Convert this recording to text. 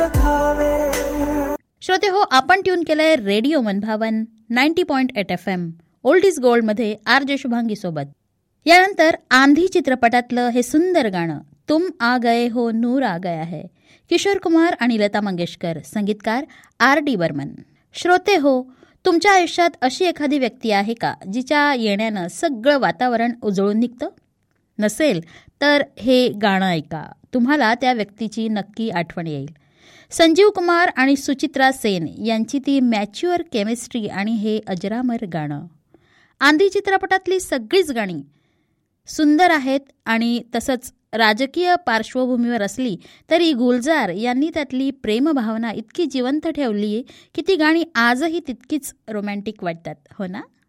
श्रोते हो, आपण ट्यून केलंय रेडिओ मनभावन 90.8 FM ओल्ड इज गोल्ड मध्ये RJ शुभांगी सोबत. यानंतर आंधी चित्रपटातलं हे सुंदर गाणं तुम आ गए हो नूर आ गया है, किशोर कुमार आणि लता मंगेशकर, संगीतकार RD बर्मन. श्रोते हो, तुमच्या आयुष्यात अशी एखादी व्यक्ती आहे का जिच्या येण्यानं सगळं वातावरण उजळून निघतं? नसेल तर हे गाणं ऐका, तुम्हाला त्या व्यक्तीची नक्की आठवण येईल. संजीव कुमार आणि सुचित्रा सेन यांची ती मॅच्युअर केमिस्ट्री आणि हे अजरामर गाणं. आंधी चित्रपटातली सगळीच गाणी सुंदर आहेत आणि तसंच राजकीय पार्श्वभूमीवर असली तरी गुलजार यांनी त्यातली प्रेमभावना इतकी जिवंत ठेवली की ती गाणी आजही तितकीच रोमॅन्टिक वाटतात, हो ना?